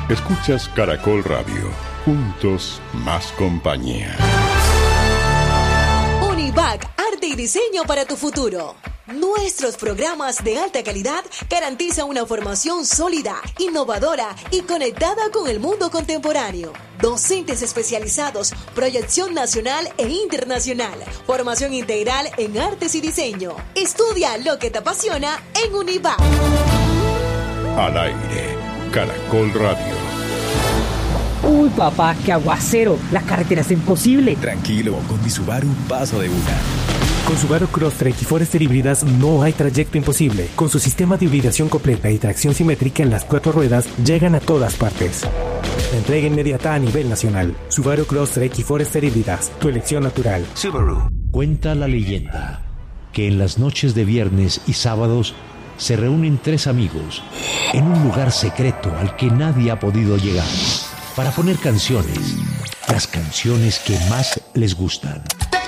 Escuchas Caracol Radio. Juntos, más compañía. Univac, arte y diseño para tu futuro. Nuestros programas de alta calidad garantizan una formación sólida, innovadora y conectada con el mundo contemporáneo. Docentes especializados, proyección nacional e internacional, formación integral en artes y diseño. Estudia lo que te apasiona en Univac. Al aire, Caracol Radio. Uy, papá, qué aguacero. La carretera es imposible. Tranquilo, con mi Subaru paso de una. Con Subaru Crosstrek y Forester híbridas no hay trayecto imposible. Con su sistema de hibridación completa y tracción simétrica en las 4 ruedas, llegan a todas partes. La entrega inmediata a nivel nacional. Subaru Crosstrek y Forester híbridas, tu elección natural. Subaru. Cuenta la leyenda que en las noches de viernes y sábados se reúnen 3 amigos en un lugar secreto al que nadie ha podido llegar para poner canciones, las canciones que más les gustan.